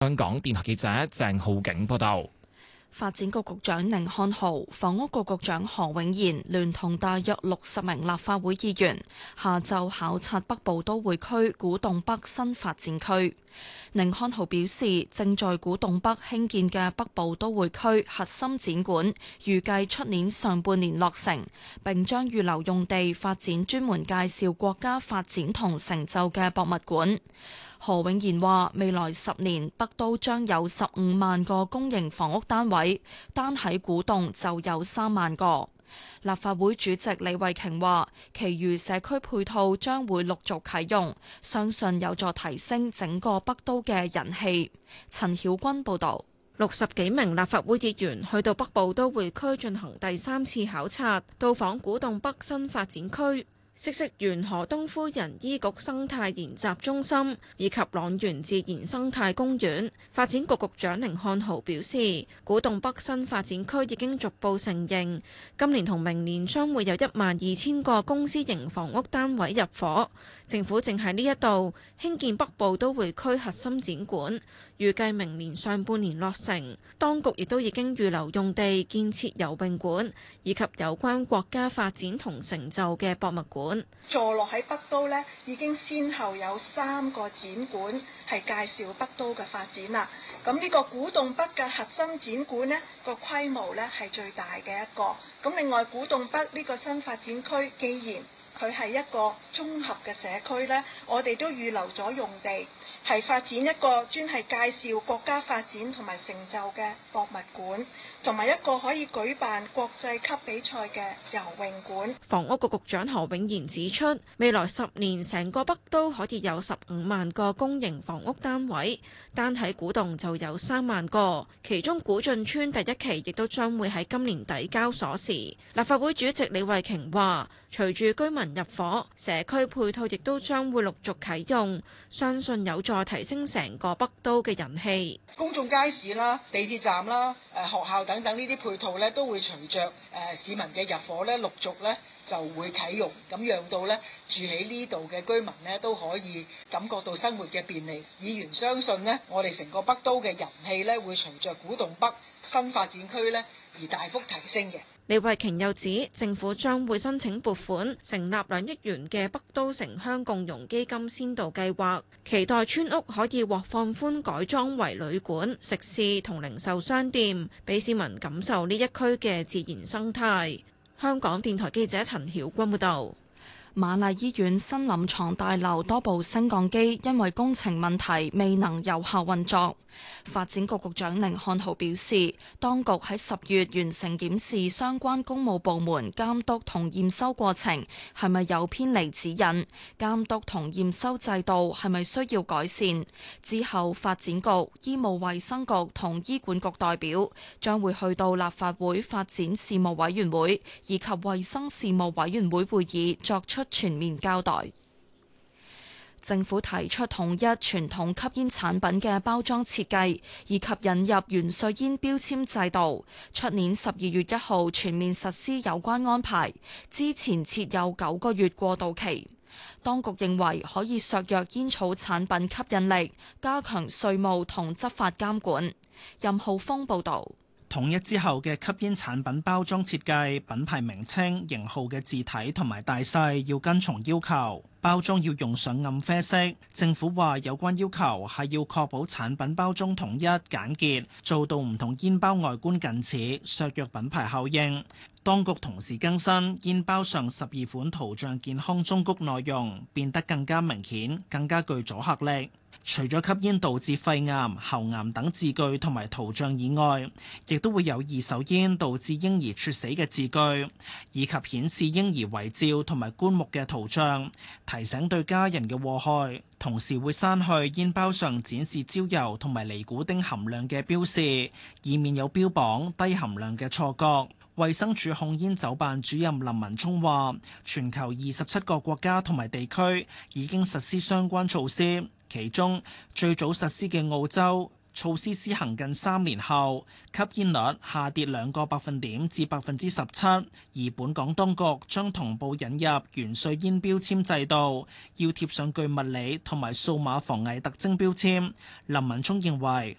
香港電台記者鄭浩景報道。 發展局局長寧漢豪、房屋局局長何永賢聯同大約60名立法會議員下晝考察北部都會區古洞北新發展區。寧漢豪表示，正在古洞北興建嘅北部都會區核心展館預計出年上半年落成，並將預留用地發展專門介紹國家發展同成就嘅博物館。何永賢話：未來10年，北都將有15萬個公營房屋單位，單喺古洞就有3萬個。立法會主席李慧瓊話：其餘社區配套將會陸續啟用，相信有助提升整個北都嘅人氣。陳曉君報導。 60幾名立法會議員去到北部都會區進行第3次考察，到訪古洞北新發展區。嗇色園何東夫人醫局生態研習中心以及塱原自然生態公園。發展局局長寧漢豪表示，古洞北新發展區已經逐步成形，今年同明年將會有12000個公私營房屋單位入伙。政府正喺呢一度興建北部都會區核心展館，預計明年上半年落成。當局亦都已經預留用地建設游泳館以及有關國家發展同成就嘅博物館。 坐落喺北都呢，已經先後有3個展館係介紹北都嘅發展啦。咁呢個古洞北嘅核心展館呢，個規模呢係最大嘅一個。咁另外古洞北呢個新發展區，既然佢係一個綜合嘅社區呢，我哋都預留咗用地，係發展一個專係介紹國家發展同埋成就嘅博物館，同埋一個可以舉辦國際級比賽嘅游泳館。 房屋局局長何永賢指出，未來10年成個北都可以有15萬個公營房屋單位，單喺古洞就有3萬個，其中古晉村第1期亦都將會喺今年底交鎖匙。立法會主席李慧瓊話，隨住居民入伙，社區配套亦都將會陸續啟用，相信有助提升成個北都嘅人氣。 公眾街市啦、地鐵站啦、學校等等呢啲配套咧，都會隨着市民嘅入伙咧，陸續咧就會啟用，咁讓到咧住喺呢度嘅居民咧都可以感覺到生活嘅便利。議員相信呢，我哋成個北都嘅人氣咧會隨着古洞北新發展區咧而大幅提升嘅。 李慧瓊又指，政府將會申請撥款，成立2億元嘅北都城鄉共融基金先導計劃，期待村屋可以獲放寬改裝為旅館、食肆同零售商店，俾市民感受呢一區嘅自然生態。香港電台記者陳曉君報導。 瑪麗醫院新臨床大樓多部升降機因為工程問題未能有效運作。發展局局長寧漢豪表示，當局喺10月完成檢視相關公務部門監督同驗收過程係咪有偏離指引，監督同驗收制度係咪需要改善。之後發展局、醫務衛生局同醫管局代表將會去到立法會發展事務委員會以及衛生事務委員會會議作出全面交代。政府提出統一傳統吸煙產品嘅包裝設計，以及引入元帥煙標籤制度，出年12月1號全面實施有關安排。之前設有9個月過渡期。當局認為可以削弱煙草產品吸引力，加強稅務同執法監管。任浩峰報導。 統一之後嘅吸煙產品包裝設計、品牌名稱、型號嘅字體同埋大細要跟從要求，包裝要用上暗啡色。政府話有關要求係要確保產品包裝統一簡潔，做到唔同煙包外觀近似，削弱品牌效應。當局同時更新煙包上12款圖像健康忠告內容，變得更加明顯，更加具阻嚇力。除咗吸煙導致肺癌、喉癌等字句同埋圖像以外，亦都會有二手煙導致嬰兒猝死嘅字句，以及顯示嬰兒遺照同埋棺木嘅圖像，提醒對家人嘅禍害。同時會刪去煙包上展示焦油同埋尼古丁含量嘅標示，以免有標榜低含量嘅錯覺。衛生署控煙酒辦主任林文聰話，全球27個國家同埋地區已經實施相關措施。其中最早實施嘅澳洲、 措施施行近3年後，吸煙率下跌2個百分點至17%，而本港當局將同步引入原稅煙標籤制度，要貼上具物理同埋數碼防偽特徵標籤。林文聰認為